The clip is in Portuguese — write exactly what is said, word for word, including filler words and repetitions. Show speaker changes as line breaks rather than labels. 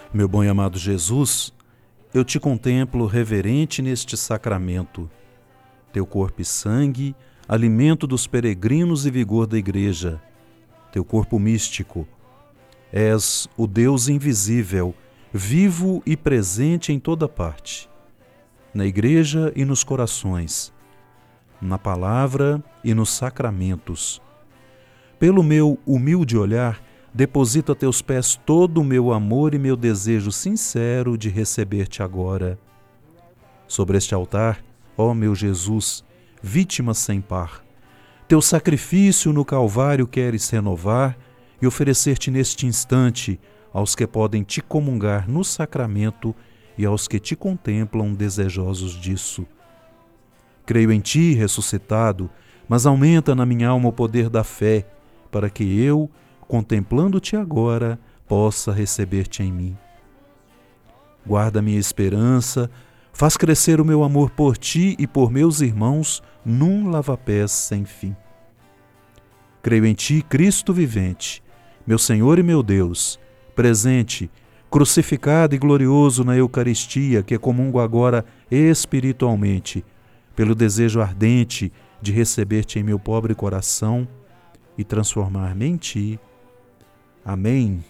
Meu bom e amado Jesus, eu te contemplo reverente neste sacramento. Teu corpo e sangue, alimento dos peregrinos e vigor da Igreja. Teu corpo místico. És o Deus invisível, vivo e presente em toda parte. Na Igreja e nos corações. Na palavra e nos sacramentos. Pelo meu humilde olhar, deposito a teus pés todo o meu amor e meu desejo sincero de receber-te agora. Sobre este altar, ó meu Jesus, vítima sem par, teu sacrifício no Calvário queres renovar e oferecer-te neste instante aos que podem te comungar no sacramento e aos que te contemplam desejosos disso. Creio em ti, ressuscitado, mas aumenta na minha alma o poder da fé, para que eu, contemplando-te agora, possa receber-te em mim. Guarda minha esperança, faz crescer o meu amor por ti e por meus irmãos num lava-pés sem fim. Creio em ti, Cristo vivente, meu Senhor e meu Deus, presente, crucificado e glorioso na Eucaristia, que comungo agora espiritualmente, pelo desejo ardente de receber-te em meu pobre coração e transformar-me em ti. Amém.